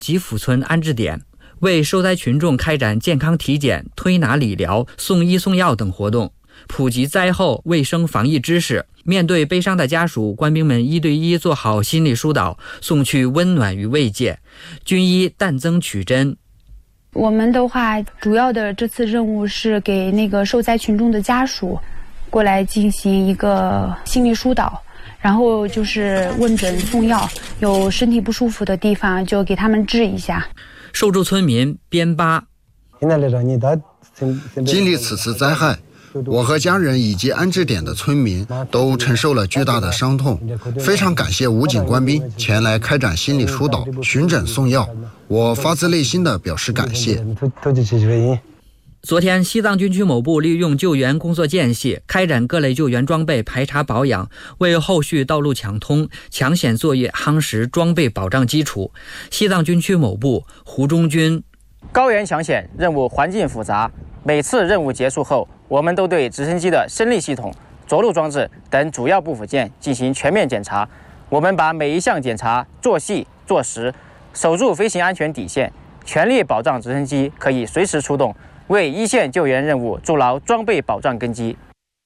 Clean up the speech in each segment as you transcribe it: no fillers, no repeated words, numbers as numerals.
吉府村安置点，为受灾群众开展健康体检、推拿理疗、送医送药等活动，普及灾后卫生防疫知识。面对悲伤的家属，官兵们1对1做好心理疏导，送去温暖与慰藉。军医淡增取真。 我们的话，主要的这次任务是给那个受灾群众的家属过来进行一个心理疏导，然后就是问诊送药，有身体不舒服的地方就给他们治一下。 受助村民边巴， 经历此次灾害，我和家人以及安置点的村民都承受了巨大的伤痛，非常感谢武警官兵前来开展心理疏导、巡诊送药，我发自内心的表示感谢。 昨天，西藏军区某部利用救援工作间隙，开展各类救援装备排查保养，为后续道路抢通、抢险作业夯实装备保障基础。西藏军区某部胡中军： 高原抢险任务环境复杂，每次任务结束后，我们都对直升机的升力系统、着陆装置等主要部附件进行全面检查。我们把每一项检查做细做实，守住飞行安全底线，全力保障直升机可以随时出动，为一线救援任务筑牢装备保障根基。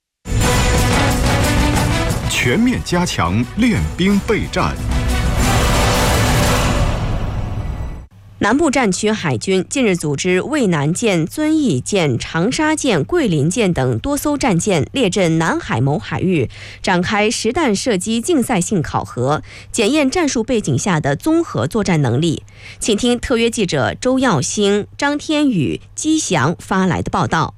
全面加强练兵备战。 南部战区海军近日组织渭南舰、遵义舰、长沙舰、桂林舰等多艘战舰列阵南海某海域，展开实弹射击竞赛性考核，检验战术背景下的综合作战能力。请听特约记者周耀星、张天宇、基祥发来的报道。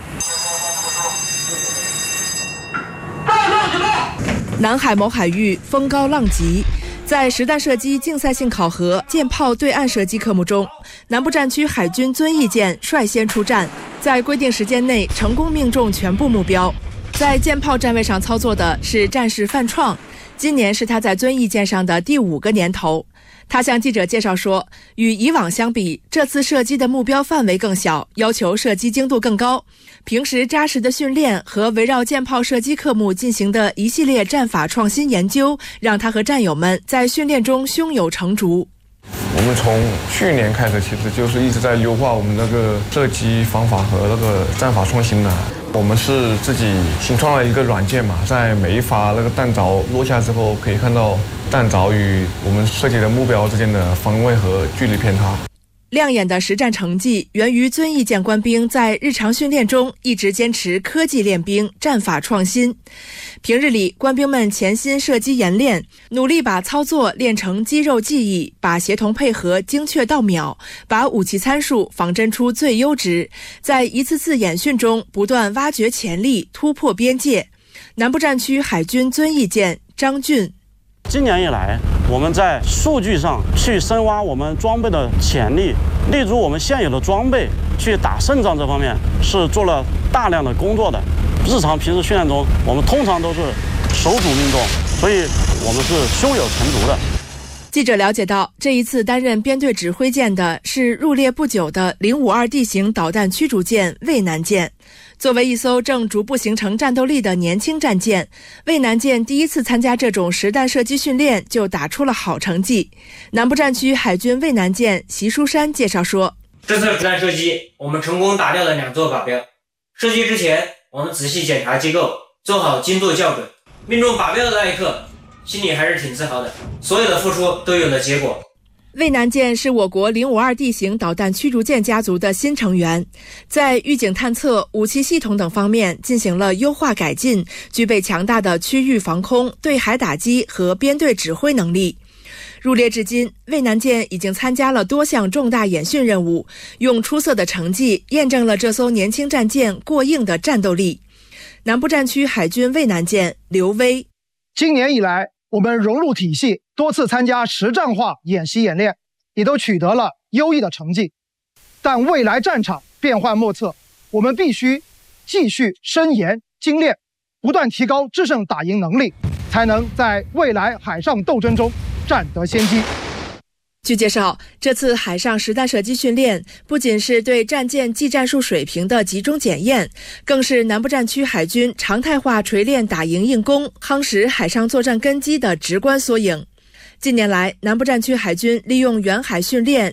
南海某海域风高浪急，在实弹射击竞赛性考核舰炮对岸射击科目中，南部战区海军遵义舰率先出战，在规定时间内成功命中全部目标。在舰炮站位上操作的是战士范创，今年是他在遵义舰上的第5个年头。他向记者介绍说，与以往相比，这次射击的目标范围更小，要求射击精度更高。平时扎实的训练和围绕舰炮射击科目进行的一系列战法创新研究，让他和战友们在训练中胸有成竹。 我们从去年开始，其实就是一直在优化我们那个射击方法和那个战法创新的。我们是自己新创了一个软件嘛，在每一发那个弹着落下之后，可以看到弹着与我们设计的目标之间的方位和距离偏差。 亮眼的实战成绩源于遵义舰官兵在日常训练中一直坚持科技练兵、战法创新。平日里，官兵们潜心射击研练，努力把操作练成肌肉记忆，把协同配合精确到秒，把武器参数仿真出最优值，在一次次演训中不断挖掘潜力，突破边界。南部战区海军遵义舰张俊： 今年以来，我们在数据上去深挖我们装备的潜力，例如我们现有的装备去打胜仗这方面是做了大量的工作的。日常平时训练中，我们通常都是守主命中，所以我们是胸有成竹的。 记者了解到，这一次担任编队指挥舰的是入列不久的052 D 型导弹驱逐舰渭南舰。作为一艘正逐步形成战斗力的年轻战舰，渭南舰第一次参加这种实弹射击训练就打出了好成绩。南部战区海军渭南舰习书山介绍说， 这次实弹射击，我们成功打掉了2座靶标。射击之前，我们仔细检查机构，做好精度校准。命中靶标的那一刻，心里还是挺自豪的，所有的付出都有了结果。 渭南舰是我国052 D 型导弹驱逐舰家族的新成员，在预警探测、武器系统等方面进行了优化改进，具备强大的区域防空、对海打击和编队指挥能力。入列至今，渭南舰已经参加了多项重大演训任务，用出色的成绩验证了这艘年轻战舰过硬的战斗力。南部战区海军渭南舰刘威： 今年以来，我们融入体系，多次参加实战化演习演练，也都取得了优异的成绩。但未来战场变幻莫测，我们必须继续深研精炼，不断提高制胜打赢能力，才能在未来海上斗争中占得先机。 据介绍，这次海上实弹射击训练不仅是对战舰技战术水平的集中检验，更是南部战区海军常态化锤炼打赢硬攻、夯实海上作战根基的直观缩影。 近年来，南部战区海军利用远海训练、